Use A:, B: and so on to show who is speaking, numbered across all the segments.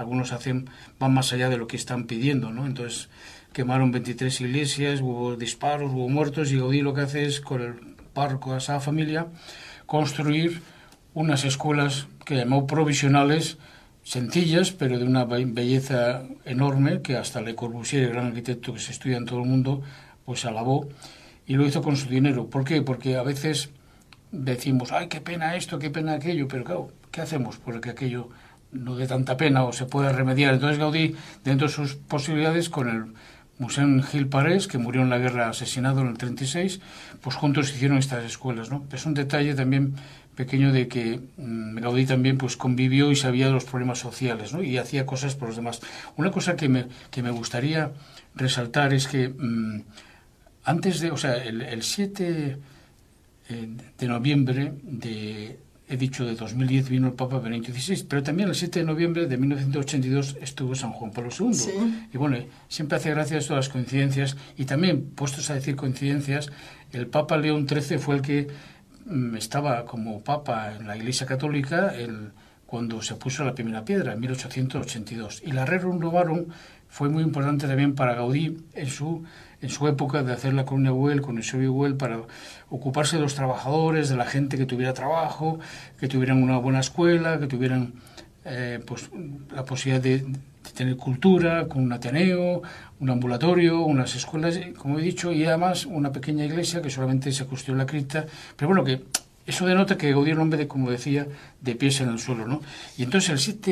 A: algunos van más allá de lo que están pidiendo, ¿no? Entonces quemaron 23 iglesias, hubo disparos, hubo muertos, y Gaudí lo que hace es, con el párroco de esa familia, construir unas escuelas que llamó provisionales, sencillas, pero de una belleza enorme, que hasta Le Corbusier, el gran arquitecto que se estudia en todo el mundo, pues alabó, y lo hizo con su dinero. ¿Por qué? Porque a veces decimos, ay, qué pena esto, qué pena aquello, pero claro, ¿qué hacemos? Porque aquello no dé tanta pena o se pueda remediar. Entonces Gaudí, dentro de sus posibilidades, con el Museo Gil Parés, que murió en la guerra asesinado en el 36, pues juntos hicieron estas escuelas, ¿no? Es un detalle también pequeño de que Gaudí también pues convivió y sabía de los problemas sociales, ¿no? Y hacía cosas por los demás. Una cosa que me gustaría resaltar es que antes de, o sea, el 7 de noviembre he dicho de 2010 vino el Papa Benedicto XVI, pero también el 7 de noviembre de 1982 estuvo San Juan Pablo II. Sí. Y bueno, siempre hace gracia esto de las coincidencias, y también, puestos a decir coincidencias, el Papa León XIII fue el que estaba como Papa en la Iglesia Católica cuando se puso la primera piedra, en 1882. Y la Rerum Novarum fue muy importante también para Gaudí en su época de hacer la Colonia Güell con Eusebio Güell, para ocuparse de los trabajadores, de la gente que tuviera trabajo, que tuvieran una buena escuela, que tuvieran pues la posibilidad de tener cultura, con un ateneo, un ambulatorio, unas escuelas, como he dicho, y además una pequeña iglesia que solamente se construyó en la cripta. Pero bueno, que eso denota que Gaudí era un hombre, de, como decía, de pies en el suelo, ¿no? Y entonces el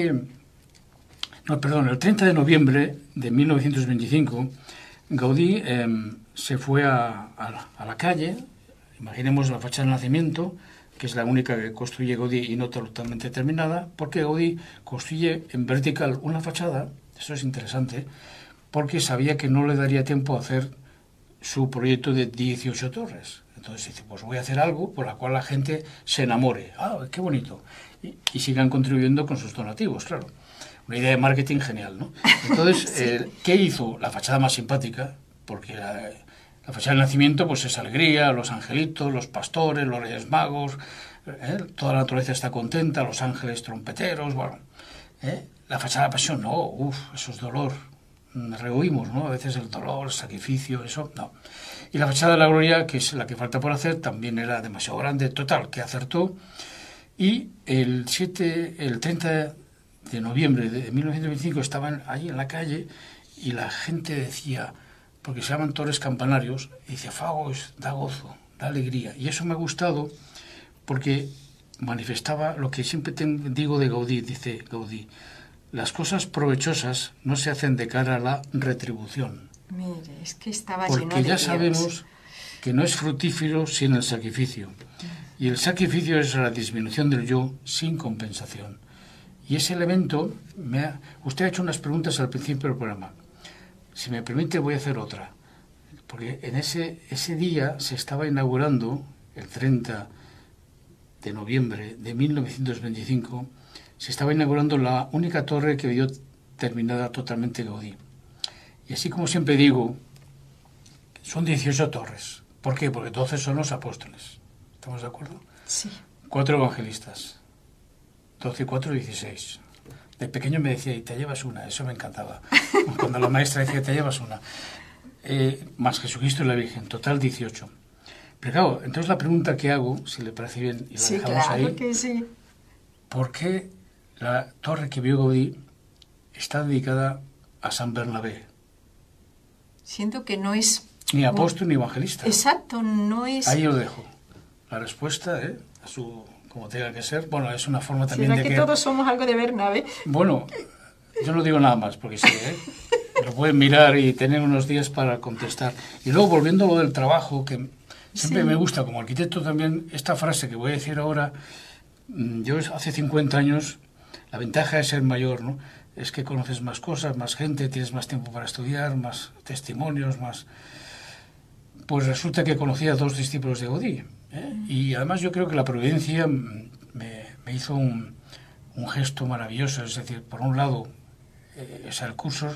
A: 30 de noviembre de 1925, Gaudí se fue a la calle. Imaginemos la fachada del Nacimiento, que es la única que construye Gaudí y no totalmente terminada, porque Gaudí construye en vertical una fachada. Eso es interesante, porque sabía que no le daría tiempo a hacer su proyecto de 18 torres. Entonces dice, pues voy a hacer algo por la cual la gente se enamore. ¡Ah, qué bonito! Y sigan contribuyendo con sus donativos, claro. Una idea de marketing genial, ¿no? Entonces, sí. ¿Qué hizo? La fachada más simpática, porque la fachada del Nacimiento pues es alegría, los angelitos, los pastores, los reyes magos, toda la naturaleza está contenta, los ángeles trompeteros, bueno. La fachada de la Pasión, no, eso es dolor. Rehuimos, ¿no? A veces el dolor, el sacrificio, eso, no. Y la fachada de la Gloria, que es la que falta por hacer, también era demasiado grande, total, que acertó. Y el 30 de noviembre de 1925 estaban allí en la calle y la gente decía, porque se llaman torres campanarios, y dice, Fagos, da gozo, da alegría. Y eso me ha gustado porque manifestaba lo que siempre digo de Gaudí. Dice Gaudí, las cosas provechosas no se hacen de cara a la retribución.
B: Mire, es que estaba
A: porque
B: lleno de
A: ya
B: Dios.
A: Sabemos que no es fructífero sin el sacrificio. Y el sacrificio es la disminución del yo sin compensación. Y ese elemento, usted ha hecho unas preguntas al principio del programa. Si me permite, voy a hacer otra. Porque en ese día se estaba inaugurando, el 30 de noviembre de 1925, se estaba inaugurando la única torre que vio terminada totalmente Gaudí. Y así como siempre digo, son 18 torres. ¿Por qué? Porque 12 son los apóstoles. ¿Estamos de acuerdo?
B: Sí.
A: 4 evangelistas. 12 y 4, 16. De pequeño me decía, y te llevas una. Eso me encantaba. Cuando la maestra decía, te llevas una. Más Jesucristo y la Virgen. Total 18. Pero claro, entonces la pregunta que hago, si le parece bien, y la
B: sí,
A: dejamos
B: claro
A: ahí.
B: Que sí.
A: ¿Por qué la torre que vio Gaudí está dedicada a San Bernabé?
B: Siento que no es...
A: Ni apóstol ni evangelista.
B: Exacto, no es...
A: Ahí lo dejo. La respuesta, a su... como tenga que ser. Bueno, es una forma también
B: ¿Será
A: de
B: que todos somos algo de Bernabé?
A: Bueno, yo no digo nada más, porque sí, lo pueden mirar y tener unos días para contestar. Y luego, volviendo a lo del trabajo, que siempre me gusta, como arquitecto también, esta frase que voy a decir ahora, yo hace 50 años, la ventaja de ser mayor, ¿no?, es que conoces más cosas, más gente, tienes más tiempo para estudiar, más testimonios, más... Pues resulta que conocía a 2 discípulos de Gaudí, y además yo creo que la providencia me hizo un gesto maravilloso. Es decir, por un lado, el curso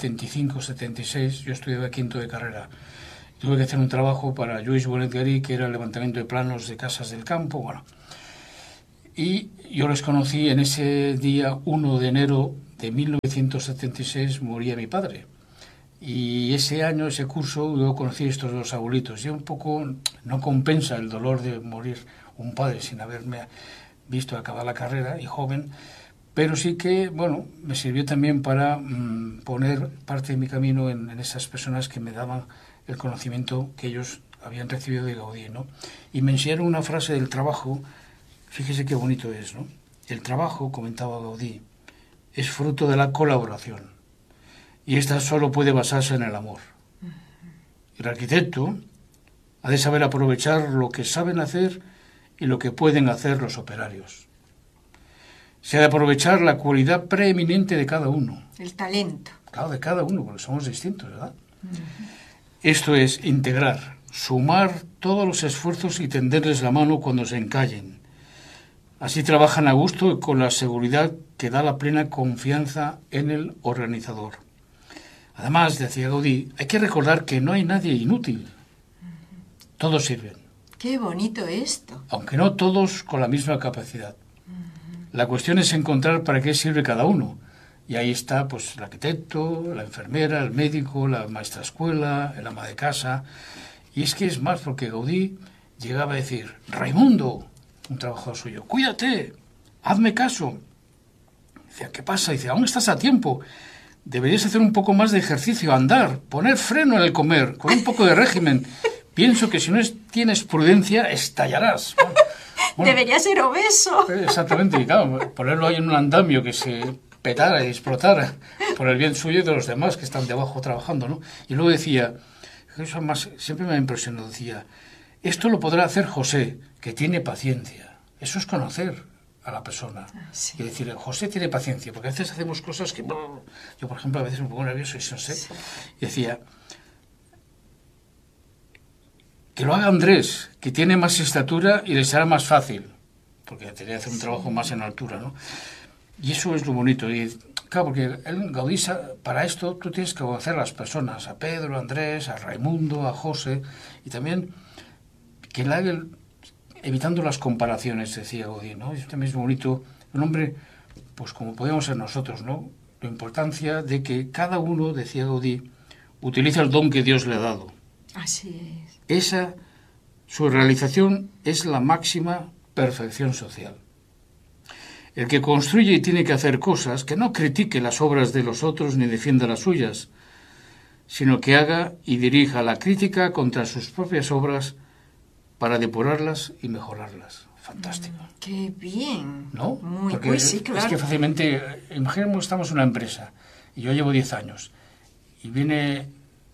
A: 75-76, yo estudiaba quinto de carrera, tuve que hacer un trabajo para Lluís Bonet Garí, que era el levantamiento de planos de casas del campo, bueno, y yo les conocí en ese día 1 de enero de 1976 moría mi padre. Y ese año, ese curso, yo conocí a estos dos abuelitos. Y un poco no compensa el dolor de morir un padre sin haberme visto acabar la carrera y joven, pero sí que, bueno, me sirvió también para poner parte de mi camino en esas personas que me daban el conocimiento que ellos habían recibido de Gaudí, ¿no? Y me enseñaron una frase del trabajo, fíjese qué bonito es, ¿no? El trabajo, comentaba Gaudí, es fruto de la colaboración. Y esta solo puede basarse en el amor. El arquitecto ha de saber aprovechar lo que saben hacer y lo que pueden hacer los operarios. Se ha de aprovechar la cualidad preeminente de cada uno.
B: El talento.
A: Claro, de cada uno, porque somos distintos, ¿verdad? Esto es integrar, sumar todos los esfuerzos y tenderles la mano cuando se encallen. Así trabajan a gusto y con la seguridad que da la plena confianza en el organizador. Además, decía Gaudí, hay que recordar que no hay nadie inútil. Todos sirven.
B: Qué bonito esto.
A: Aunque no todos con la misma capacidad. La cuestión es encontrar para qué sirve cada uno. Y ahí está, pues, el arquitecto, la enfermera, el médico, la maestra escuela, el ama de casa. Y es que es más, porque Gaudí llegaba a decir, Raimundo, un trabajador suyo, cuídate, hazme caso. Decía, ¿qué pasa? Dice, aún estás a tiempo. Deberías hacer un poco más de ejercicio, andar, poner freno en el comer, con un poco de régimen. Pienso que si no tienes prudencia, estallarás. Bueno,
B: debería ser obeso.
A: Exactamente, y claro, ponerlo ahí en un andamio que se petara y explotara por el bien suyo y de los demás que están debajo trabajando, ¿no? Y luego decía, eso más siempre me impresionó, decía, esto lo podrá hacer José, que tiene paciencia. Eso es conocer a la persona.
B: Sí.
A: Y decir, José tiene paciencia, porque a veces hacemos cosas que... Yo, por ejemplo, a veces me pongo nervioso y no sé. Sí. Y decía, que lo haga Andrés, que tiene más estatura y le será más fácil, porque tenía que hacer un trabajo más en altura, ¿no? Y eso es lo bonito. Y claro, porque Gaudí, para esto tú tienes que conocer a las personas, a Pedro, a Andrés, a Raimundo, a José, y también que le haga evitando las comparaciones, decía Gaudí, ¿no? Eso también es bonito. Un hombre, pues como podemos ser nosotros, ¿no? La importancia de que cada uno, decía Gaudí, utilice el don que Dios le ha dado.
B: Así es.
A: Su realización es la máxima perfección social. El que construye y tiene que hacer cosas, que no critique las obras de los otros ni defienda las suyas, sino que haga y dirija la crítica contra sus propias obras para depurarlas y mejorarlas. Fantástico.
B: ¡Qué bien!
A: ¿No?
B: Muy,
A: porque
B: pues sí, claro.
A: Es que fácilmente, imaginemos que estamos en una empresa y yo llevo 10 años y viene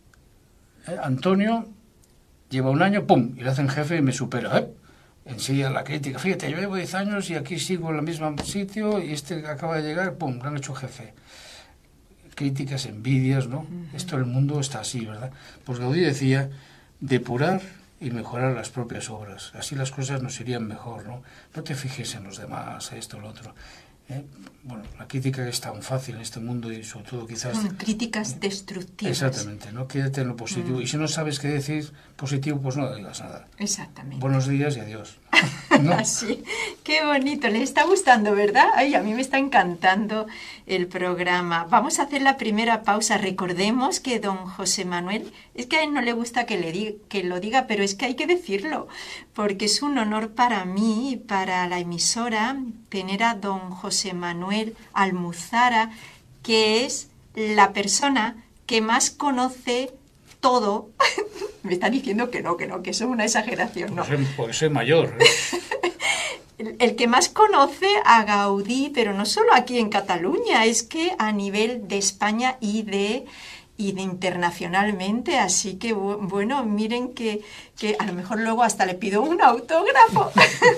A: Antonio, lleva un año, ¡pum!, y le hacen jefe y me supera. Enseguida la crítica. Fíjate, yo llevo 10 años y aquí sigo en el mismo sitio y este acaba de llegar, ¡pum!, le han hecho jefe. Críticas, envidias, ¿no? Esto en el mundo está así, ¿verdad? Pues Gaudí decía, depurar y mejorar las propias obras. Así las cosas nos irían mejor, ¿no? No te fijes en los demás, esto, lo otro. Bueno, la crítica es tan fácil en este mundo y sobre todo quizás...
B: Son críticas destructivas.
A: Exactamente, ¿no? Quédate en lo positivo. Y si no sabes qué decir positivo, pues no digas nada.
B: Exactamente.
A: Buenos días y adiós. ¿No?
B: Así, qué bonito, les está gustando, ¿verdad? Ay, a mí me está encantando el programa. Vamos a hacer la primera pausa. Recordemos que don José Manuel, es que a él no le gusta que lo diga, pero es que hay que decirlo, porque es un honor para mí y para la emisora tener a don José Manuel Almuzara, que es la persona que más conoce todo. Me están diciendo que no, que eso es una exageración, ¿no?
A: Porque soy mayor, ¿eh?
B: El que más conoce a Gaudí, pero no solo aquí en Cataluña, es que a nivel de España y de internacionalmente, así que bueno, miren que a lo mejor luego hasta le pido un autógrafo.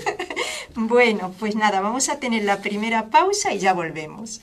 B: Bueno, pues nada, vamos a tener la primera pausa y ya volvemos.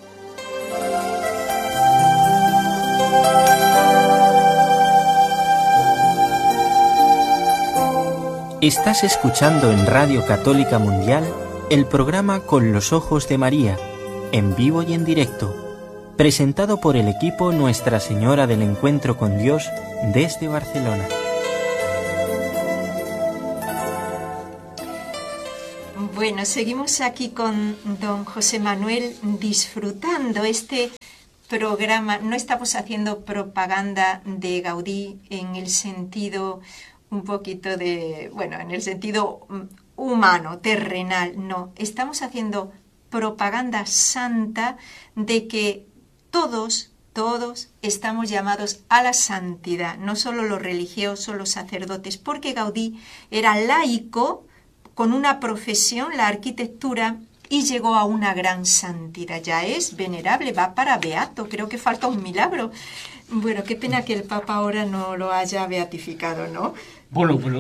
C: Estás escuchando en Radio Católica Mundial el programa Con los Ojos de María, en vivo y en directo, presentado por el equipo Nuestra Señora del Encuentro con Dios desde Barcelona.
B: Bueno, seguimos aquí con don José Manuel disfrutando este programa. No estamos haciendo propaganda de Gaudí en el sentido un poquito de, bueno, en el sentido humano, terrenal, no. Estamos haciendo propaganda santa de que todos estamos llamados a la santidad, no solo los religiosos, los sacerdotes, porque Gaudí era laico con una profesión, la arquitectura, y llegó a una gran santidad. Ya es venerable, va para beato, creo que falta un milagro. Bueno, qué pena que el Papa ahora no lo haya beatificado, ¿no?
A: Bueno, pero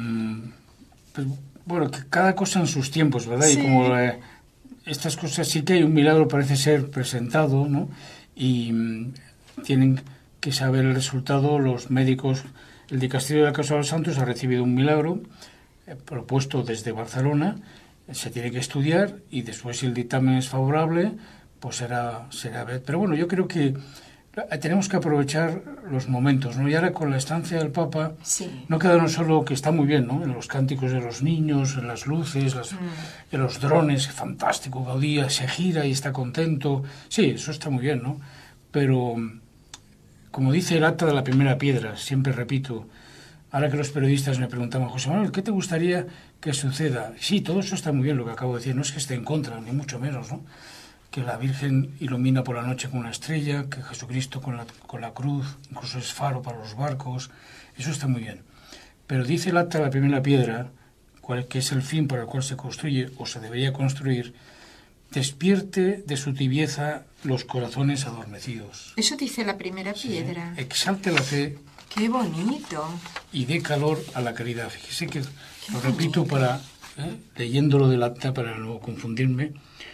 A: bueno, que cada cosa en sus tiempos, ¿verdad?
B: Sí.
A: Y como estas cosas sí que hay un milagro, parece ser presentado, ¿no? Y tienen que saber el resultado los médicos. El dicasterio de la Causa de los Santos ha recibido un milagro propuesto desde Barcelona, se tiene que estudiar y después, si el dictamen es favorable, pues será. Pero bueno, yo creo que tenemos que aprovechar los momentos, ¿no? Y ahora con la estancia del Papa,
B: Sí.
A: no quedarnos solo, que está muy bien, ¿no? En los cánticos de los niños, en las luces, en los drones, fantástico, Gaudí se gira y está contento. Sí, eso está muy bien, ¿no? Pero, como dice el acta de la primera piedra, siempre repito, ahora que los periodistas me preguntaban, José Manuel, ¿qué te gustaría que suceda? Sí, todo eso está muy bien, lo que acabo de decir, no es que esté en contra, ni mucho menos, ¿no? Que la Virgen ilumina por la noche con una estrella, que Jesucristo con la cruz, incluso es faro para los barcos, eso está muy bien. Pero dice el acta de la primera piedra, que es el fin para el cual se construye o se debería construir, despierte de su tibieza los corazones adormecidos.
B: Eso dice la primera piedra.
A: Sí, exalte la fe.
B: ¡Qué bonito!
A: Y dé calor a la caridad. Fíjese que lo repito leyéndolo del acta para no confundirme.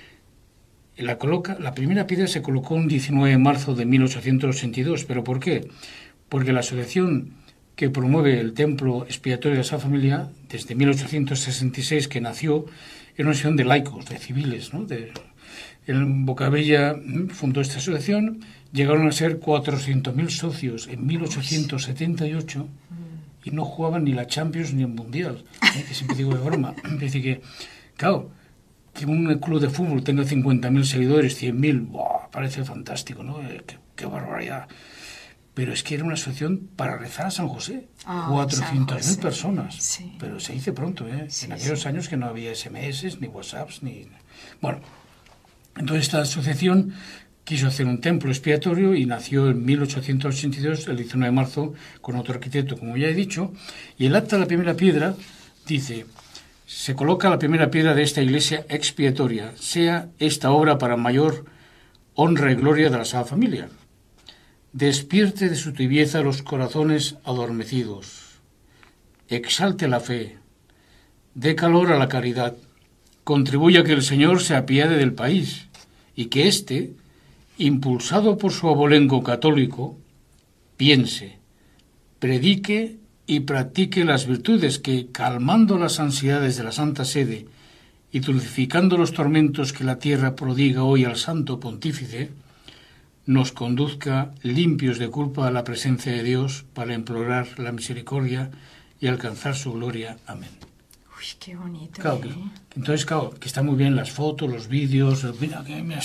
A: La primera piedra se colocó un 19 de marzo de 1882. ¿Pero por qué? Porque la asociación que promueve el templo expiatorio de esa familia, desde 1866 que nació, era una asociación de laicos, de civiles, ¿no? En Bocabella fundó esta asociación, llegaron a ser 400.000 socios en 1878 y no jugaban ni la Champions ni el Mundial, que siempre digo de broma. Es decir que, claro, que un club de fútbol tenga 50.000 seguidores, 100.000, ¡buah!, parece fantástico, ¿no? ¡Qué barbaridad! Pero es que era una asociación para rezar a San José. 400.000 personas.
B: Sí.
A: Pero se dice pronto, ¿eh?
B: Sí,
A: en aquellos años que no había SMS, ni WhatsApps, ni... Bueno, entonces esta asociación quiso hacer un templo expiatorio y nació en 1882, el 19 de marzo, con otro arquitecto, como ya he dicho, y el acta de la primera piedra dice: se coloca la primera piedra de esta iglesia expiatoria, sea esta obra para mayor honra y gloria de la Sagrada Familia. Despierte de su tibieza los corazones adormecidos, exalte la fe, dé calor a la caridad, contribuya a que el Señor se apiade del país y que éste, impulsado por su abolengo católico, piense, predique y practique las virtudes que, calmando las ansiedades de la Santa Sede y dulcificando los tormentos que la tierra prodiga hoy al Santo Pontífice, nos conduzca limpios de culpa a la presencia de Dios para implorar la misericordia y alcanzar su gloria. Amén.
B: Uy, qué bonito.
A: Claro, entonces, claro, que están muy bien las fotos, los vídeos, mira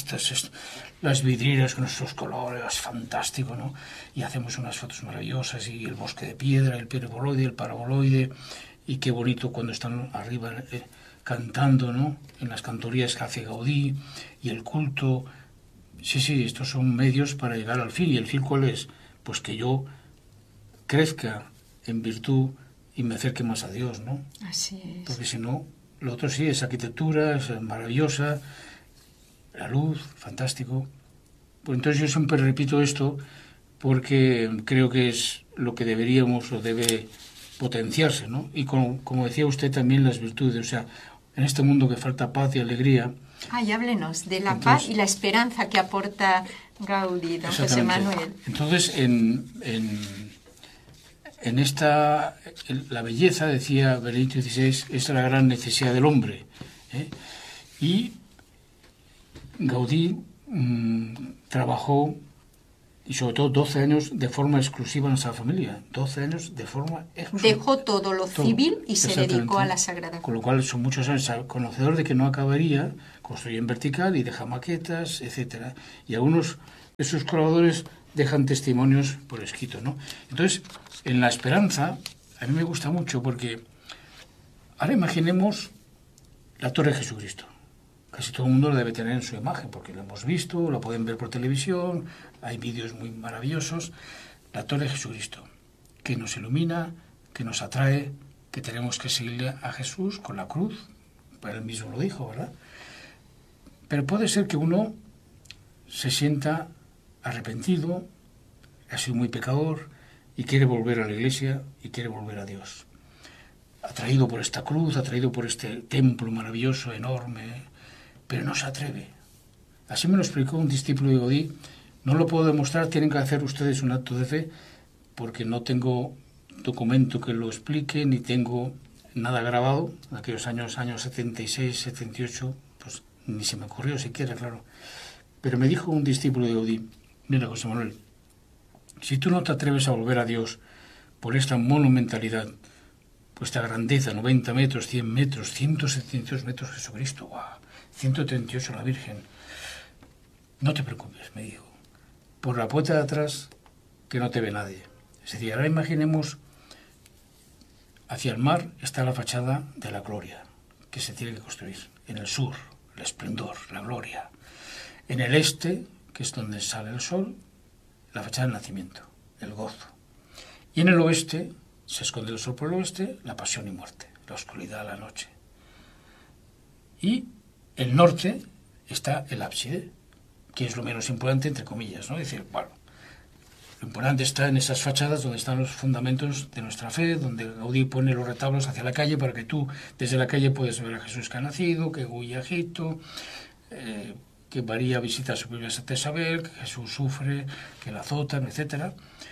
A: las vidrieras con estos colores, fantástico, ¿no? Y hacemos unas fotos maravillosas, y el bosque de piedra, el hiperboloide, el paraboloide, y qué bonito cuando están arriba cantando, ¿no? En las cantorías que hace Gaudí, y el culto. Sí, estos son medios para llegar al fin. ¿Y el fin cuál es? Pues que yo crezca en virtud y me acerque más a Dios, ¿no?
B: Así es.
A: Porque si no, lo otro sí es arquitectura, es maravillosa, la luz, fantástico. Pues entonces yo siempre repito esto porque creo que es lo que deberíamos o debe potenciarse, ¿no? Y como decía usted también, las virtudes, o sea, en este mundo que falta paz y alegría.
B: Ay, háblenos de la paz y la esperanza que aporta Gaudí, don José Manuel.
A: Entonces, en la belleza, decía Benedicto XVI, es la gran necesidad del hombre, ¿eh? Y Gaudí trabajó Y sobre todo 12 años de forma exclusiva en esa familia. 12 años de forma exclusiva.
B: Dejó todo lo civil y se dedicó a la Sagrada.
A: Con lo cual son muchos años conocedor de que no acabaría, construye en vertical y deja maquetas, etcétera. Y algunos de sus colaboradores dejan testimonios por escrito, ¿no? Entonces, en la esperanza, a mí me gusta mucho porque ahora imaginemos la Torre de Jesucristo. Casi todo el mundo lo debe tener en su imagen, porque lo hemos visto, lo pueden ver por televisión, hay vídeos muy maravillosos. La Torre de Jesucristo, que nos ilumina, que nos atrae, que tenemos que seguirle a Jesús con la cruz, pues él mismo lo dijo, ¿verdad? Pero puede ser que uno se sienta arrepentido, ha sido muy pecador y quiere volver a la iglesia y quiere volver a Dios. Atraído por esta cruz, atraído por este templo maravilloso, enorme, pero no se atreve. Así me lo explicó un discípulo de Gaudí. No lo puedo demostrar, tienen que hacer ustedes un acto de fe, porque no tengo documento que lo explique, ni tengo nada grabado. En aquellos años 76, 78, pues ni se me ocurrió siquiera, claro. Pero me dijo un discípulo de Gaudí: mira, José Manuel, si tú no te atreves a volver a Dios por esta monumentalidad, pues esta grandeza, 90 metros, 100 metros, 172 metros Jesucristo, ¡guau!, 138 la Virgen, no te preocupes, me dijo, por la puerta de atrás que no te ve nadie. Es decir, ahora imaginemos, hacia el mar está la fachada de la gloria, que se tiene que construir. En el sur, el esplendor, la gloria. En el este, que es donde sale el sol, la fachada del nacimiento, el gozo. Y en el oeste, se esconde el sol por el oeste, la pasión y muerte, la oscuridad, la noche. Y el norte está el ábside, que es lo menos importante, entre comillas, ¿no? Es decir, bueno, lo importante está en esas fachadas donde están los fundamentos de nuestra fe, donde Gaudí pone los retablos hacia la calle para que tú, desde la calle, puedes ver a Jesús que ha nacido, que huye a Egipto, que María visita a su primera Santa Isabel, que Jesús sufre, que la azotan, etc.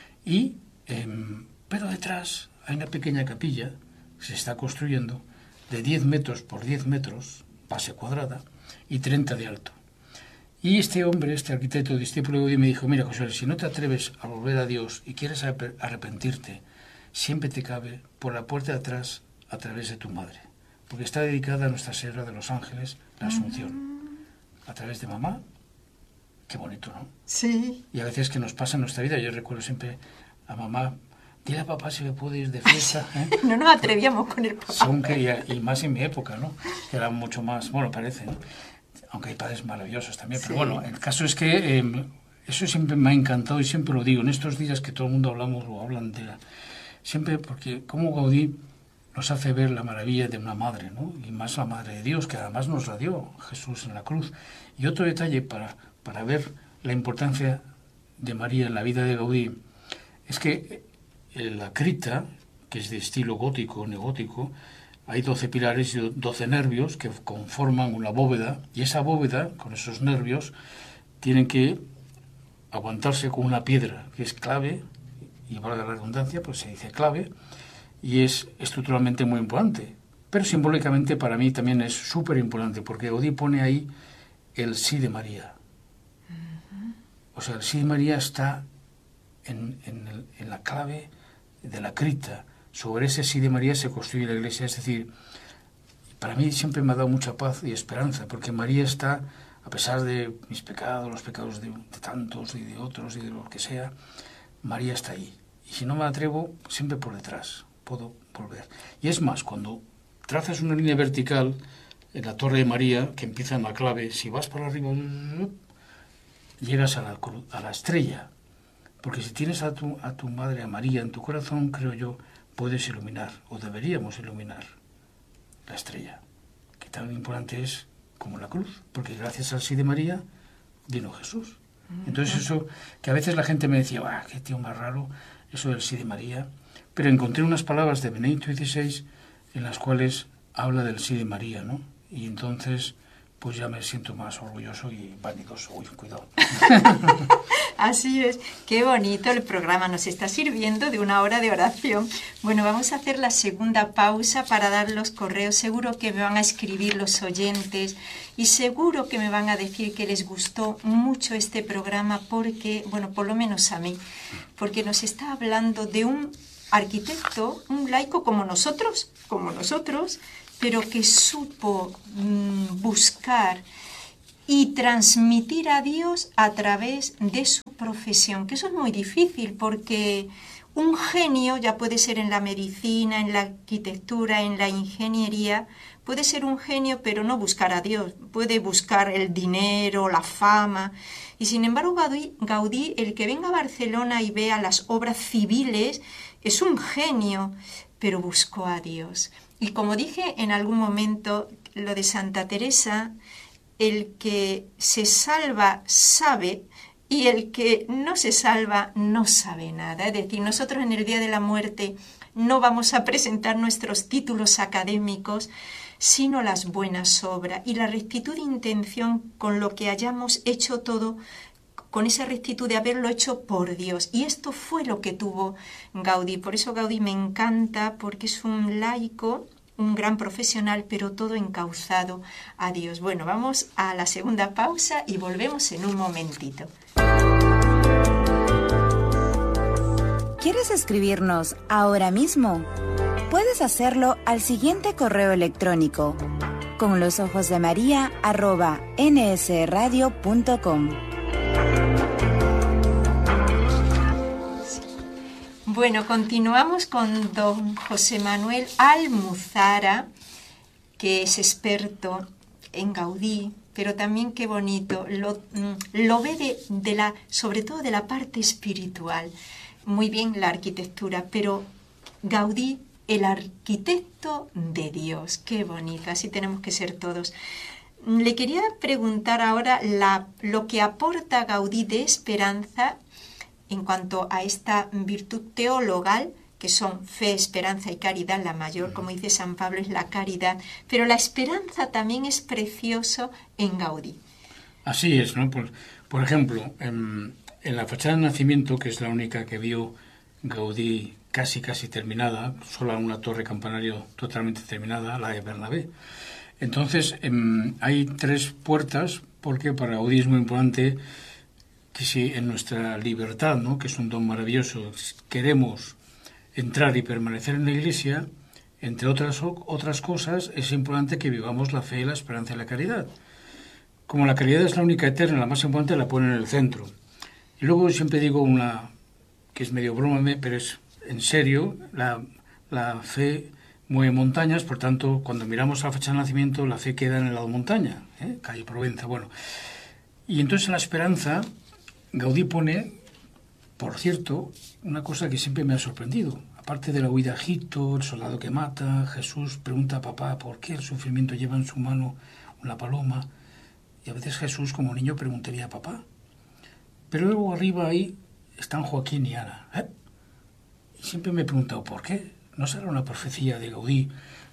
A: Pero detrás hay una pequeña capilla que se está construyendo de 10 metros por 10 metros, base cuadrada, y 30 de alto. Y este hombre, este arquitecto discípulo de Gaudí, me dijo: mira, José, si no te atreves a volver a Dios y quieres arrepentirte, siempre te cabe por la puerta de atrás a través de tu madre, porque está dedicada a Nuestra Señora de los Ángeles, la Asunción, a través de mamá. Qué bonito, ¿no?
B: Sí.
A: Y a veces que nos pasa en nuestra vida, yo recuerdo siempre a mamá: dile a papá si me puede ir de fiesta.
B: No nos atrevíamos con el papá.
A: Y más en mi época, ¿no? Que era mucho más, bueno, parece, ¿no? Aunque hay padres maravillosos también. Sí. Pero bueno, el caso es que eso siempre me ha encantado y siempre lo digo. En estos días que todo el mundo hablamos o hablan de siempre, porque como Gaudí nos hace ver la maravilla de una madre, ¿no? Y más la Madre de Dios, que además nos la dio Jesús en la cruz. Y otro detalle para ver la importancia de María en la vida de Gaudí es que la cripta, que es de estilo gótico, neogótico, hay 12 pilares y 12 nervios que conforman una bóveda, y esa bóveda, con esos nervios, tienen que aguantarse con una piedra, que es clave, y valga la redundancia, pues se dice clave, y es estructuralmente muy importante. Pero simbólicamente para mí también es súper importante, porque Gaudí pone ahí el sí de María. O sea, el sí de María está en la clave de la cripta. Sobre ese sí de María se construye la iglesia. Es decir, para mí siempre me ha dado mucha paz y esperanza, porque María está, a pesar de mis pecados, los pecados de tantos y de otros y de lo que sea, María está ahí. Y si no me atrevo, siempre por detrás puedo volver. Y es más, cuando trazas una línea vertical en la Torre de María, que empieza en la clave, si vas para arriba, llegas a la estrella. Porque si tienes a tu madre, a María, en tu corazón, creo yo, puedes iluminar, o deberíamos iluminar, la estrella, que tan importante es como la cruz, porque gracias al sí de María vino Jesús. Entonces eso, que a veces la gente me decía: qué tío más raro, eso del sí de María, pero encontré unas palabras de Benedicto XVI en las cuales habla del sí de María, ¿no? Y entonces pues ya me siento más orgulloso y vanidoso. Uy, cuidado.
B: Así es, qué bonito el programa, nos está sirviendo de una hora de oración. Bueno, vamos a hacer la segunda pausa para dar los correos. Seguro que me van a escribir los oyentes y seguro que me van a decir que les gustó mucho este programa porque, bueno, por lo menos a mí, porque nos está hablando de un arquitecto, un laico como nosotros, pero que supo buscar y transmitir a Dios a través de su profesión, que eso es muy difícil porque un genio ya puede ser en la medicina, en la arquitectura, en la ingeniería, puede ser un genio pero no buscar a Dios, puede buscar el dinero, la fama. Y sin embargo Gaudí, el que venga a Barcelona y vea las obras civiles, es un genio, pero buscó a Dios. Y como dije en algún momento, lo de Santa Teresa, el que se salva sabe y el que no se salva no sabe nada. Es decir, nosotros en el día de la muerte no vamos a presentar nuestros títulos académicos, sino las buenas obras y la rectitud de intención con lo que hayamos hecho todo, con esa rectitud de haberlo hecho por Dios. Y esto fue lo que tuvo Gaudí. Por eso Gaudí me encanta, porque es un laico, un gran profesional, pero todo encauzado a Dios. Bueno, vamos a la segunda pausa y volvemos en un momentito.
D: ¿Quieres escribirnos ahora mismo? Puedes hacerlo al siguiente correo electrónico: conlosojosdemaria@nsradio.com.
B: Bueno, continuamos con don José Manuel Almuzara, que es experto en Gaudí, pero también qué bonito, lo ve sobre todo de la parte espiritual. Muy bien la arquitectura, pero Gaudí, el arquitecto de Dios, qué bonito, así tenemos que ser todos. Le quería preguntar ahora lo que aporta Gaudí de esperanza en cuanto a esta virtud teologal, que son fe, esperanza y caridad. La mayor, como dice San Pablo, es la caridad, pero la esperanza también es precioso en Gaudí.
A: Así es, ¿no? Por ejemplo, en la fachada de nacimiento, que es la única que vio Gaudí casi terminada, solo una torre campanario totalmente terminada, la de Bernabé. Entonces, hay 3 puertas, porque para Gaudí es muy importante que si en nuestra libertad, ¿no?, que es un don maravilloso, queremos entrar y permanecer en la Iglesia, entre otras cosas, es importante que vivamos la fe, la esperanza y la caridad. Como la caridad es la única eterna, la más importante, la pone en el centro. Y luego siempre digo una que es medio broma, pero es en serio, la fe mueve montañas, por tanto, cuando miramos a la fachada de nacimiento, la fe queda en el lado montaña, calle Provenza, bueno. Y entonces en la esperanza, Gaudí pone, por cierto, una cosa que siempre me ha sorprendido. Aparte de la huida a Egipto, el soldado que mata, Jesús pregunta a papá por qué el sufrimiento lleva en su mano una paloma. Y a veces Jesús, como niño, preguntaría a papá. Pero luego arriba ahí están Joaquín y Ana. Y siempre me he preguntado por qué. ¿No será una profecía de Gaudí?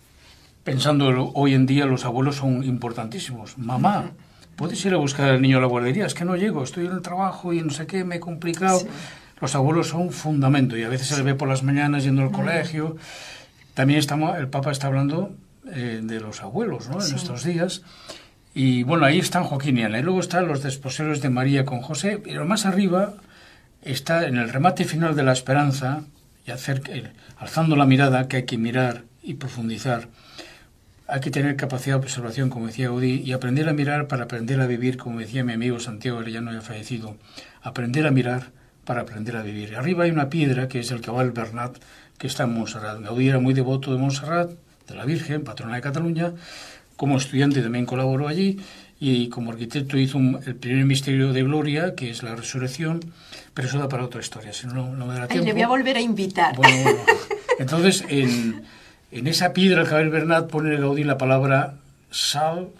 A: Pensando hoy en día, los abuelos son importantísimos. Mamá, ¿puedes ir a buscar al niño a la guardería? Es que no llego, estoy en el trabajo y no sé qué, me he complicado. Sí. Los abuelos son un fundamento y a veces se le ve por las mañanas yendo al colegio. También el Papa está hablando de los abuelos, ¿no?, en estos días. Y bueno, ahí están Joaquín y Ana. Y luego están los desposorios de María con José. Pero más arriba está en el remate final de la esperanza, y alzando la mirada, que hay que mirar y profundizar. Hay que tener capacidad de observación, como decía Gaudí, y aprender a mirar para aprender a vivir, como decía mi amigo Santiago Arellano, ya fallecido. Aprender a mirar para aprender a vivir. Arriba hay una piedra, que es el Cabal Bernat, que está en Montserrat. Gaudí era muy devoto de Montserrat, de la Virgen, patrona de Cataluña. Como estudiante también colaboró allí, y como arquitecto hizo el primer misterio de gloria, que es la resurrección, pero eso da para otra historia, si no me dará tiempo.
B: Le voy a volver a invitar.
A: Bueno. Entonces, en esa piedra, el Cabal Bernat, pone Gaudí la palabra sálvanos.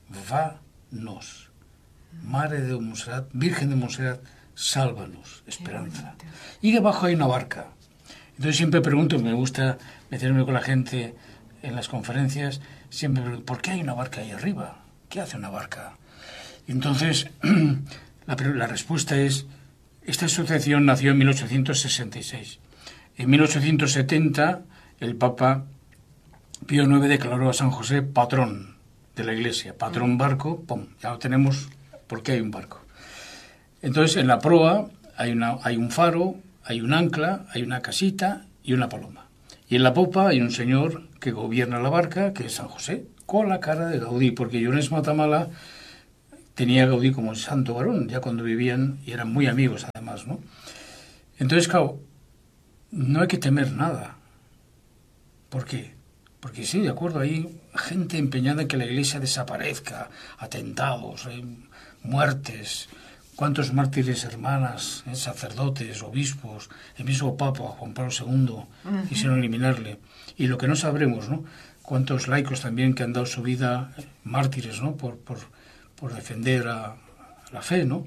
A: Madre de Montserrat, Virgen de Montserrat, sálvanos, esperanza. Y debajo hay una barca. Entonces siempre pregunto, me gusta meterme con la gente en las conferencias, siempre pregunto, ¿por qué hay una barca ahí arriba? ¿Qué hace una barca? Y entonces la respuesta es Esta asociación nació en 1866. En 1870 el Papa Pío IX declaró a San José patrón de la Iglesia, patrón barco, ¡pum! Ya lo tenemos porque hay un barco. Entonces en la proa hay un faro, hay un ancla, hay una casita y una paloma. Y en la popa hay un señor que gobierna la barca, que es San José, con la cara de Gaudí, porque Llorens Matamala tenía a Gaudí como santo varón, ya cuando vivían, y eran muy amigos además, ¿no? Entonces, claro, no hay que temer nada. ¿Por qué? Porque sí, de acuerdo, hay gente empeñada en que la Iglesia desaparezca, atentados, muertes. ¿Cuántos mártires, hermanas, sacerdotes, obispos, el mismo Papa, Juan Pablo II, quisieron eliminarle? Y lo que no sabremos, ¿no? Cuántos laicos también que han dado su vida, mártires, ¿no? Por defender a la fe, ¿no?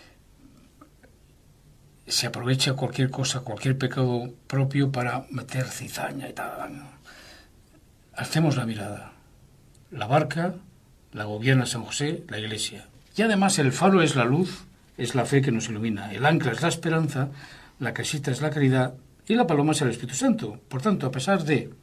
A: Se aprovecha cualquier cosa, cualquier pecado propio para meter cizaña y tal, ¿no? Hacemos la mirada. La barca la gobierna San José, la Iglesia. Y además el faro es la luz, es la fe que nos ilumina. El ancla es la esperanza, la casita es la caridad y la paloma es el Espíritu Santo. Por tanto, a pesar de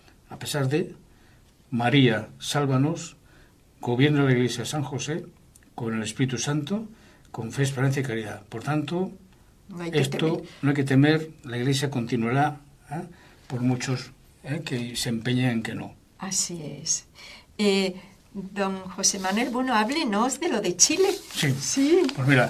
A: María, sálvanos, gobierna la Iglesia San José con el Espíritu Santo, con fe, esperanza y caridad. Por tanto, no hay que temer, la Iglesia continuará, por muchos que se empeñen en que no.
B: Así es. Don José Manuel, bueno, háblenos de lo de Chile.
A: Sí. Pues mira,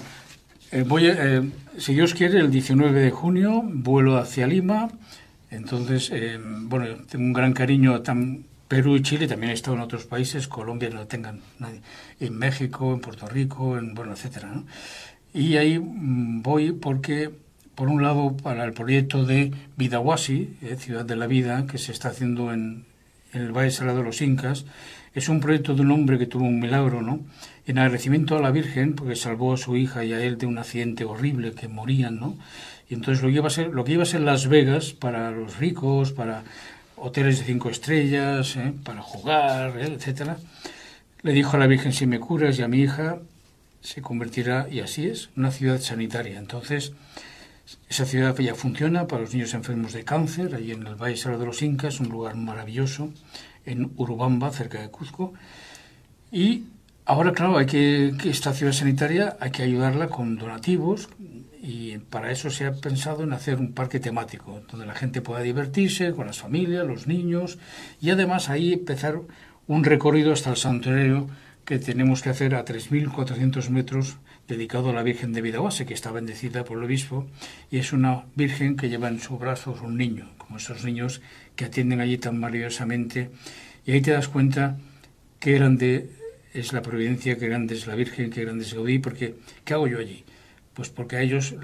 A: si Dios quiere, el 19 de junio vuelo hacia Lima. Entonces, tengo un gran cariño a Perú y Chile. También he estado en otros países, Colombia no lo tengan nadie, en México, en Puerto Rico, etcétera, ¿no? Y ahí voy porque, por un lado, para el proyecto de Vidahuasi, Ciudad de la Vida, que se está haciendo en el Valle Sagrado de los Incas. Es un proyecto de un hombre que tuvo un milagro, ¿no? En agradecimiento a la Virgen, porque salvó a su hija y a él de un accidente horrible, que morían, ¿no? Y entonces lo que iba a ser Las Vegas para los ricos, para hoteles de 5 estrellas, para jugar, etcétera, le dijo a la Virgen: si me curas y a mi hija, se convertirá, y así es, una ciudad sanitaria. Entonces, esa ciudad ya funciona para los niños enfermos de cáncer, allí en el Valle Sagrado de los Incas, un lugar maravilloso, en Urubamba, cerca de Cuzco. Y ahora, claro, que esta ciudad sanitaria hay que ayudarla con donativos, y para eso se ha pensado en hacer un parque temático, donde la gente pueda divertirse con las familias, los niños, y además ahí empezar un recorrido hasta el santuario que tenemos que hacer a 3.400 metros, dedicado a la Virgen de Vidahuasi, que está bendecida por el obispo, y es una Virgen que lleva en sus brazos un niño, como esos niños que atienden allí tan maravillosamente, y ahí te das cuenta qué grande es la providencia, qué grande es la Virgen, qué grande es Gaudí, porque ¿qué hago yo allí? Pues porque a ellos,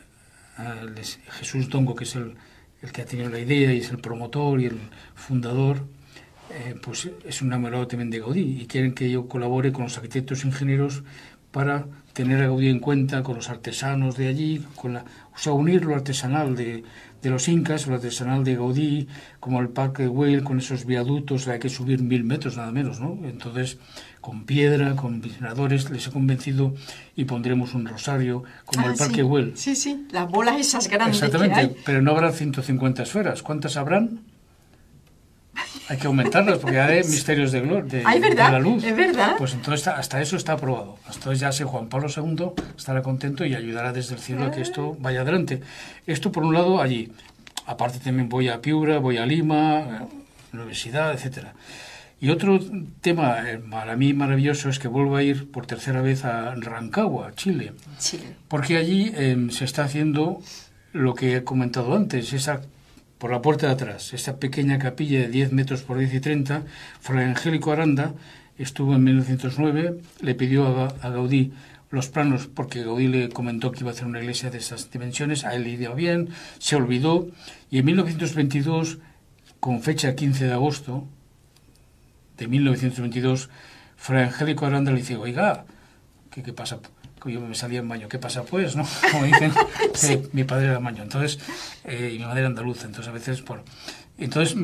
A: Jesús Dongo, que es el que ha tenido la idea y es el promotor y el fundador, pues es un enamorado también de Gaudí, y quieren que yo colabore con los arquitectos e ingenieros para tener a Gaudí en cuenta, con los artesanos de allí, unir lo artesanal de los incas, lo artesanal de Gaudí, como el Parque Güell, con esos viaductos, hay que subir 1.000 metros nada menos, ¿no? Entonces, con piedra, con visionadores, les he convencido, y pondremos un rosario, como el Parque Güell.
B: Sí, las bolas esas grandes.
A: Exactamente,
B: que hay.
A: Pero no habrá 150 esferas. ¿Cuántas habrán? Hay que aumentarlas, porque hay misterios de la luz.
B: Es verdad.
A: Pues entonces hasta eso está aprobado. Entonces ya sé, Juan Pablo II estará contento y ayudará desde el cielo a que esto vaya adelante. Esto por un lado allí. Aparte también voy a Piura, voy a Lima, universidad, etcétera. Y otro tema para mí maravilloso es que vuelvo a ir por tercera vez a Rancagua, Chile. Porque allí se está haciendo lo que he comentado antes, por la puerta de atrás, esta pequeña capilla de 10 metros por 10 y 30, Fray Angélico Aranda estuvo en 1909, le pidió a Gaudí los planos, porque Gaudí le comentó que iba a hacer una iglesia de esas dimensiones, a él le iba bien, se olvidó, y en 1922, con fecha 15 de agosto de 1922, Fray Angélico Aranda le dice: oiga, ¿qué pasa? Yo me salía en baño, ¿qué pasa pues? ¿No? Como dicen, sí. Mi padre era baño, entonces, y mi madre era andaluza, entonces a veces entonces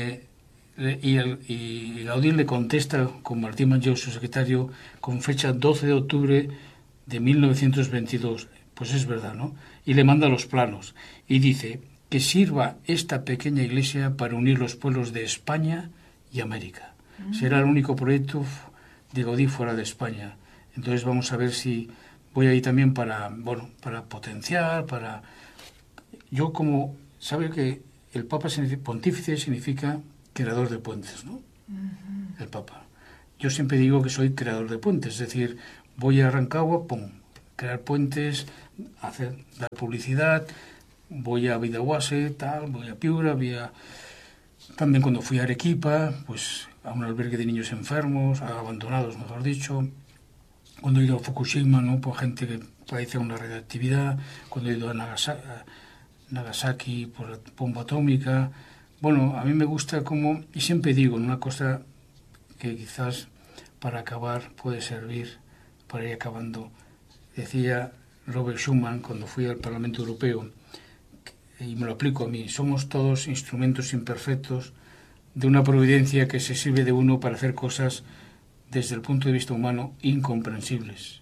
A: y Gaudí le contesta con Martín Manlleu, su secretario, con fecha 12 de octubre de 1922. pues es verdad, ¿no? Y le manda los planos y dice que sirva esta pequeña iglesia para unir los pueblos de España y América. Será el único proyecto de Gaudí fuera de España. Entonces vamos a ver si voy ahí también para potenciar, para... Yo como... ¿Sabe que el Papa Pontífice significa creador de puentes, ¿no? El Papa. Yo siempre digo que soy creador de puentes, es decir, voy a Rancagua, pum, crear puentes, dar publicidad, voy a Vidahuase, tal, voy a Piura, también cuando fui a Arequipa, pues a un albergue de niños enfermos, abandonados, mejor dicho, cuando he ido a Fukushima, ¿no? Por gente que padece una radioactividad, cuando he ido a Nagasaki por la bomba atómica. Bueno, a mí me gusta como, y siempre digo, una cosa que quizás para acabar puede servir, para ir acabando. Decía Robert Schuman cuando fui al Parlamento Europeo, y me lo aplico a mí, somos todos instrumentos imperfectos de una providencia que se sirve de uno para hacer cosas desde el punto de vista humano incomprensibles.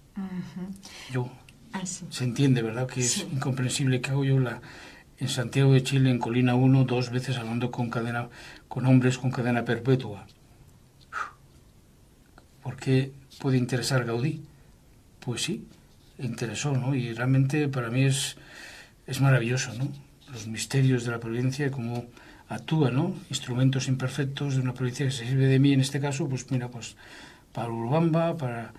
A: Se entiende, ¿verdad? Que es incomprensible que hago yo en Santiago de Chile, en Colina 1, 2 veces hablando con hombres con cadena perpetua. ¿Por qué puede interesar Gaudí? Pues sí, interesó, ¿no? Y realmente para mí es maravilloso, ¿no? Los misterios de la providencia, cómo actúa, ¿no? Instrumentos imperfectos de una providencia que se sirve de mí, en este caso, pues mira, pues para Urubamba, para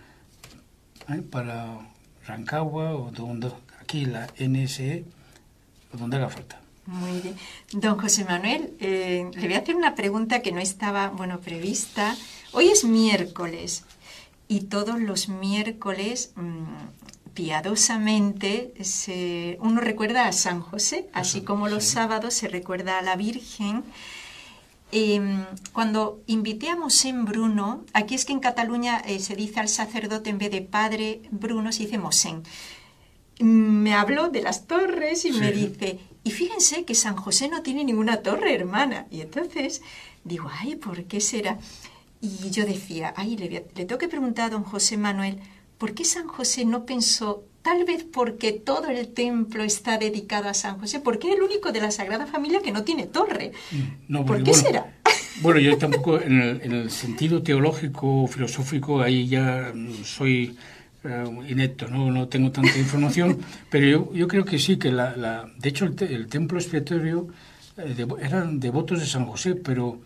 A: Rancagua, o donde, aquí la NSE, o donde haga falta.
B: Muy bien. Don José Manuel, le voy a hacer una pregunta que no estaba, prevista. Hoy es miércoles y todos los miércoles, piadosamente, uno recuerda a San José, así como los sábados se recuerda a la Virgen. Cuando invité a Mosén Bruno, aquí es que en Cataluña se dice al sacerdote en vez de padre Bruno, se dice Mosén. Me habló de las torres y me dice, y fíjense que San José no tiene ninguna torre, hermana. Y entonces digo, ay, ¿por qué será? Y yo decía, ay, le tengo que preguntar a don José Manuel, ¿por qué San José no pensó, tal vez porque todo el templo está dedicado a San José, porque es el único de la Sagrada Familia que no tiene torre? No, porque, ¿por qué será?
A: Bueno, yo tampoco, en el sentido teológico, filosófico, ahí ya soy inepto, no tengo tanta información, pero yo creo que sí, que de hecho el templo expiatorio eran devotos de San José, pero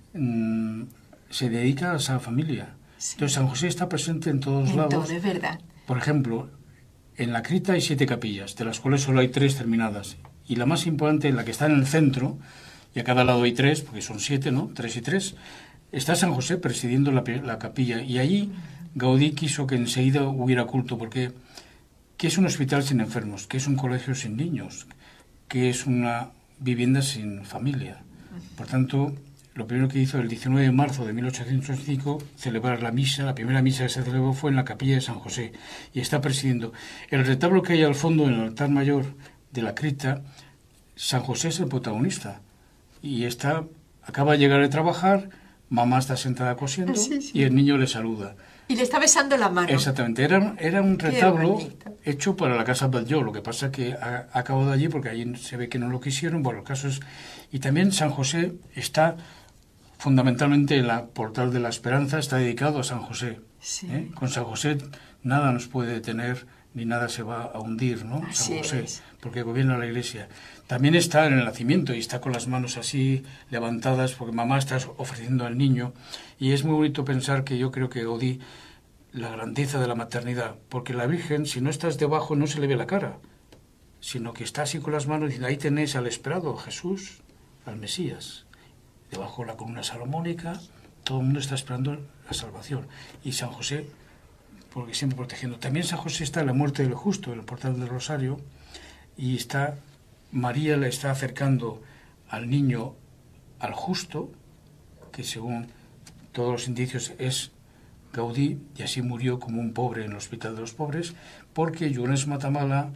A: se dedica a esa familia. Sí. Entonces San José está presente en todos lados.
B: Todo, es verdad.
A: Por ejemplo, en la cripta hay 7 capillas, de las cuales solo hay 3 terminadas. Y la más importante, la que está en el centro, y a cada lado hay 3, porque son 7, ¿no? 3 y 3, está San José presidiendo la capilla. Y allí Gaudí quiso que enseguida hubiera culto, porque ¿qué es un hospital sin enfermos? ¿Qué es un colegio sin niños? ¿Qué es una vivienda sin familia? Por tanto, lo primero que hizo el 19 de marzo de 1805, celebrar la misa. La primera misa que se celebró fue en la capilla de San José, y está presidiendo. El retablo que hay al fondo, en el altar mayor de la cripta, San José es el protagonista, y acaba de llegar de trabajar, mamá está sentada cosiendo, y el niño le saluda.
B: Y le está besando la mano.
A: Exactamente, era un retablo hecho para la casa Batlló. Lo que pasa es que ha acabado allí porque allí se ve que no lo quisieron. Bueno, el caso es... Y también San José está fundamentalmente en la Portal de la Esperanza, está dedicado a San José. Sí. Con San José nada nos puede detener ni nada se va a hundir, ¿no? San José, porque gobierna la Iglesia. También está en el nacimiento y está con las manos así levantadas porque mamá está ofreciendo al niño. Y es muy bonito pensar que yo creo que Gaudí, la grandeza de la maternidad, porque la Virgen, si no estás debajo, no se le ve la cara, sino que está así con las manos y ahí tenéis al esperado, Jesús, al Mesías. Debajo de la columna salomónica, todo el mundo está esperando la salvación. Y San José, porque siempre protegiendo. También San José está en la muerte del justo, en el portal del Rosario, y María le está acercando al niño, al justo, que según todos los indicios es Gaudí, y así murió como un pobre en el Hospital de los Pobres, porque Llorens Matamala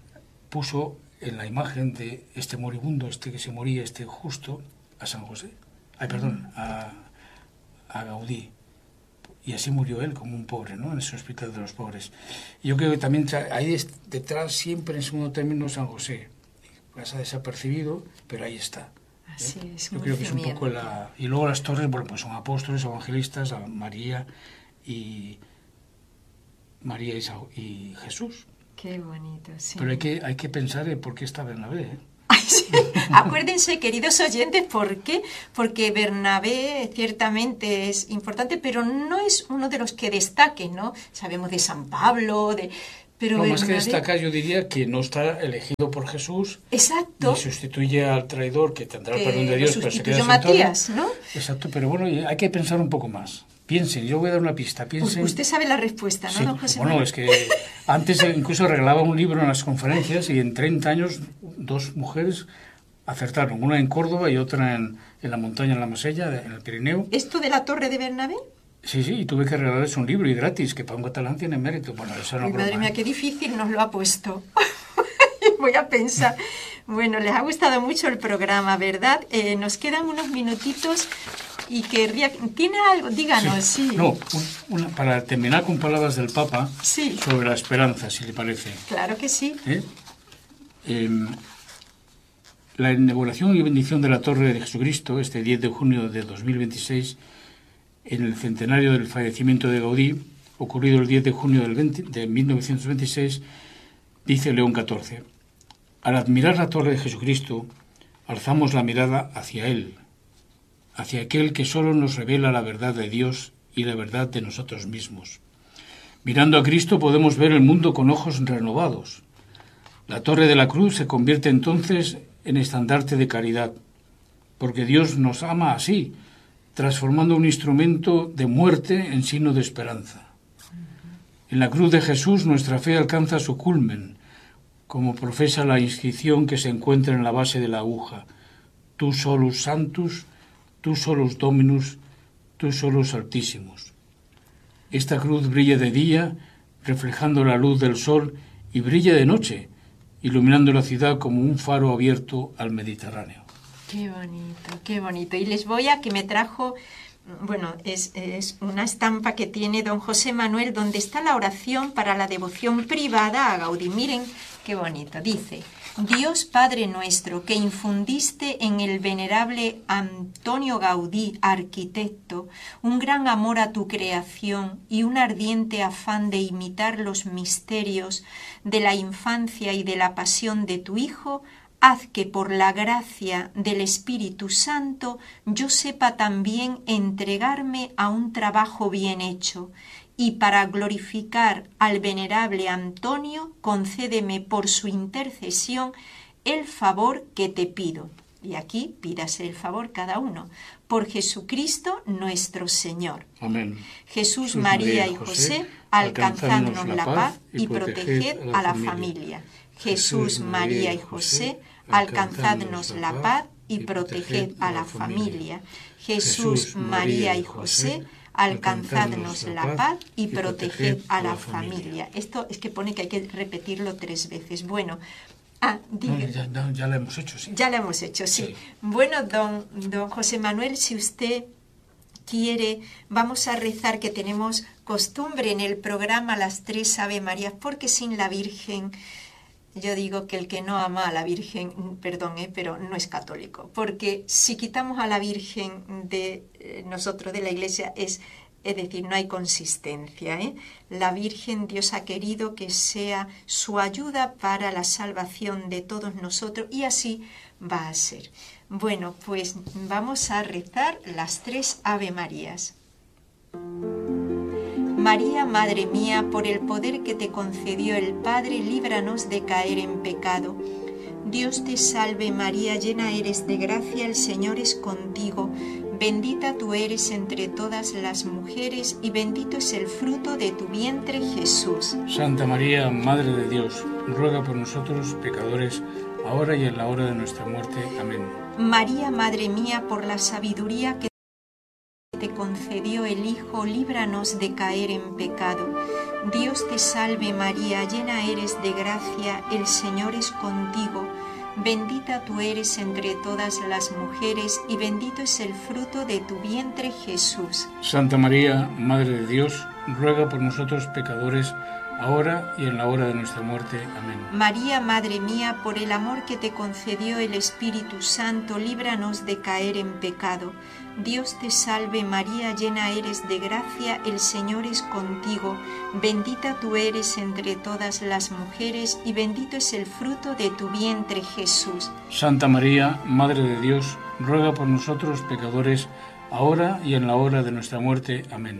A: puso en la imagen de este moribundo, que se moría, justo, a San José, a Gaudí. Y así murió él, como un pobre, ¿no? En ese hospital de los pobres. Y yo creo que también ahí detrás, siempre en segundo término, San José. Pasa desapercibido, pero ahí está.
B: Así es.
A: Yo creo que es un poco la... Y luego las torres, bueno, pues son apóstoles, evangelistas, María y Jesús.
B: Qué bonito, sí.
A: Pero hay que pensar en por qué está Bernabé, ¿eh?
B: Ay, sí. Acuérdense, queridos oyentes, ¿por qué? Porque Bernabé ciertamente es importante, pero no es uno de los que destaque, ¿no? Sabemos de San Pablo, pero
A: no,
B: Bernabé...
A: más que destacar, yo diría que no está elegido por Jesús.
B: Exacto.
A: Ni sustituye al traidor, que tendrá el perdón de Dios, pero se queda
B: Matías, ¿no?
A: Exacto, pero bueno, hay que pensar un poco más. Piensen, yo voy a dar una pista. Piensen.
B: Usted sabe la respuesta, ¿no,
A: sí,
B: don José?
A: Bueno, es que antes incluso regalaba un libro en las conferencias y en 30 años 2 mujeres acertaron, una en Córdoba y otra en la montaña, en la Masella, en el Pirineo.
B: ¿Esto de la Torre de Bernabé?
A: Sí, y tuve que regalarles un libro y gratis, que para un catalán tiene mérito. Bueno, eso no.
B: Madre mía, qué difícil nos lo ha puesto. Voy a pensar. Bueno, les ha gustado mucho el programa, ¿verdad? Nos quedan unos minutitos y querría... ¿Tiene algo? Díganos, sí.
A: No, para terminar con palabras del Papa sobre la esperanza, si le parece.
B: Claro que sí.
A: La inauguración y bendición de la Torre de Jesucristo, este 10 de junio de 2026, en el centenario del fallecimiento de Gaudí, ocurrido el 10 de junio de 1926, dice León XIV: al admirar la Torre de Jesucristo, alzamos la mirada hacia Él, hacia aquel que solo nos revela la verdad de Dios y la verdad de nosotros mismos. Mirando a Cristo podemos ver el mundo con ojos renovados. La Torre de la Cruz se convierte entonces en estandarte de caridad, porque Dios nos ama así, transformando un instrumento de muerte en signo de esperanza. En la cruz de Jesús nuestra fe alcanza su culmen, como profesa la inscripción que se encuentra en la base de la aguja: Tu solus sanctus, tu solus dominus, tu solus altísimos. Esta cruz brilla de día, reflejando la luz del sol, y brilla de noche, iluminando la ciudad como un faro abierto al Mediterráneo.
B: Qué bonito, qué bonito. Y les voy a que me trajo, bueno, es una estampa que tiene don José Manuel, donde está la oración para la devoción privada a Gaudí. Miren qué bonito. Dice: Dios Padre nuestro, que infundiste en el venerable Antonio Gaudí, arquitecto, un gran amor a tu creación y un ardiente afán de imitar los misterios de la infancia y de la pasión de tu Hijo, haz que por la gracia del Espíritu Santo yo sepa también entregarme a un trabajo bien hecho, y para glorificar al venerable Antonio, concédeme por su intercesión el favor que te pido. Y aquí pídase el favor cada uno. Por Jesucristo nuestro Señor.
A: Amén.
B: Jesús, María y José, alcanzadnos la paz y proteged a la familia. Jesús, María y José, alcanzadnos la paz y proteged a la familia. Jesús, María y José, alcanzadnos la paz y proteged a la familia. Esto es que pone que hay que repetirlo 3 veces. Bueno,
A: ya lo hemos hecho, sí.
B: Ya lo hemos hecho, sí. Bueno, don José Manuel, si usted quiere, vamos a rezar, que tenemos costumbre en el programa las 3 Ave Marías, porque sin la Virgen... Yo digo que el que no ama a la Virgen, perdón, pero no es católico, porque si quitamos a la Virgen de nosotros, de la Iglesia, es decir, no hay consistencia. La Virgen, Dios ha querido que sea su ayuda para la salvación de todos nosotros, y así va a ser. Bueno, pues vamos a rezar las 3 Ave Marías. María, Madre mía, por el poder que te concedió el Padre, líbranos de caer en pecado. Dios te salve María, llena eres de gracia, el Señor es contigo. Bendita tú eres entre todas las mujeres y bendito es el fruto de tu vientre, Jesús.
A: Santa María, Madre de Dios, ruega por nosotros pecadores, ahora y en la hora de nuestra muerte. Amén.
B: María, Madre mía, por la sabiduría que te concedió el Hijo, líbranos de caer en pecado. Dios te salve María, llena eres de gracia, el Señor es contigo. Bendita tú eres entre todas las mujeres y bendito es el fruto de tu vientre, Jesús.
A: Santa María, Madre de Dios, ruega por nosotros pecadores, ahora y en la hora de nuestra muerte. Amén.
B: María, Madre mía, por el amor que te concedió el Espíritu Santo, líbranos de caer en pecado. Dios te salve María, llena eres de gracia, el Señor es contigo. Bendita tú eres entre todas las mujeres y bendito es el fruto de tu vientre, Jesús.
A: Santa María, Madre de Dios, ruega por nosotros pecadores, ahora y en la hora de nuestra muerte. Amén.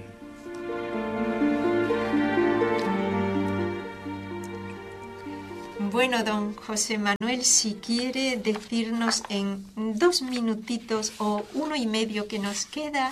B: Bueno, don José Manuel, si quiere decirnos en 2 minutitos o 1 y medio que nos queda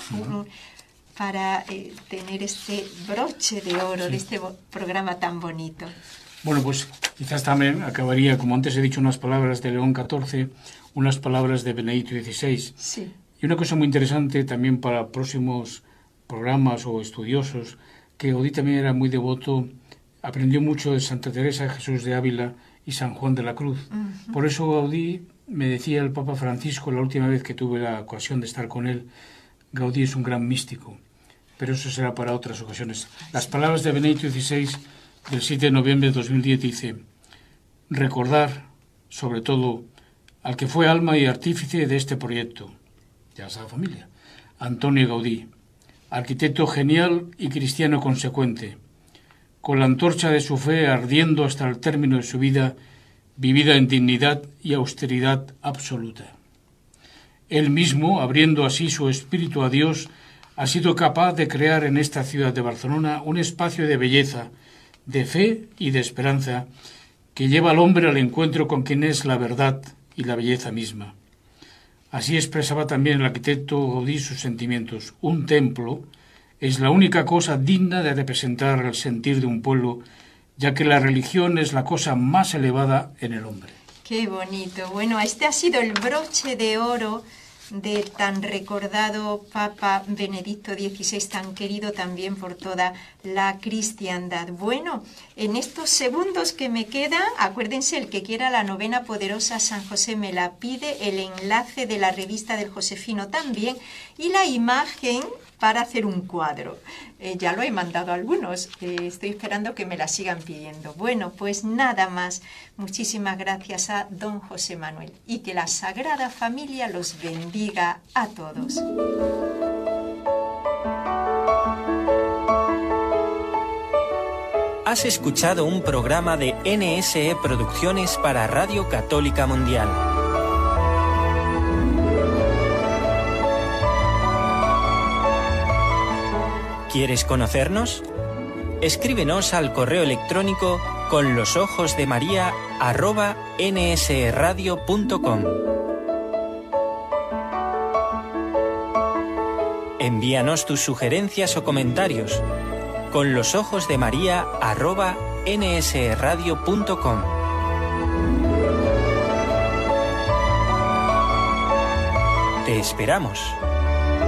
B: para tener este broche de oro de este programa tan bonito.
A: Bueno, pues quizás también acabaría, como antes he dicho, unas palabras de León XIV, unas palabras de Benedicto XVI.
B: Sí.
A: Y una cosa muy interesante también para próximos programas o estudiosos, que Gaudí también era muy devoto, aprendió mucho de Santa Teresa, Jesús de Ávila y San Juan de la Cruz. Uh-huh. Por eso Gaudí, me decía el Papa Francisco la última vez que tuve la ocasión de estar con él, Gaudí es un gran místico, pero eso será para otras ocasiones. Las palabras de Benedicto XVI del 7 de noviembre de 2010 dice: recordar, sobre todo, al que fue alma y artífice de este proyecto, ya Sagrada Familia, Antonio Gaudí, arquitecto genial y cristiano consecuente, con la antorcha de su fe ardiendo hasta el término de su vida, vivida en dignidad y austeridad absoluta. Él mismo, abriendo así su espíritu a Dios, ha sido capaz de crear en esta ciudad de Barcelona un espacio de belleza, de fe y de esperanza que lleva al hombre al encuentro con quien es la verdad y la belleza misma. Así expresaba también el arquitecto Gaudí sus sentimientos. Un templo es la única cosa digna de representar el sentir de un pueblo, ya que la religión es la cosa más elevada en el hombre.
B: Qué bonito. Bueno, este ha sido el broche de oro de tan recordado Papa Benedicto XVI, tan querido también por toda la cristiandad. Bueno, en estos segundos que me quedan, acuérdense, el que quiera la novena poderosa San José me la pide, el enlace de la revista del Josefino también, y la imagen para hacer un cuadro. Ya lo he mandado a algunos, estoy esperando que me la sigan pidiendo. Bueno, pues nada más. Muchísimas gracias a don José Manuel y que la Sagrada Familia los bendiga a todos.
C: Has escuchado un programa de NSE Producciones para Radio Católica Mundial. ¿Quieres conocernos? Escríbenos al correo electrónico conlosojosdemaria@nsradio.com. Envíanos tus sugerencias o comentarios conlosojosdemaria@nsradio.com. Te esperamos.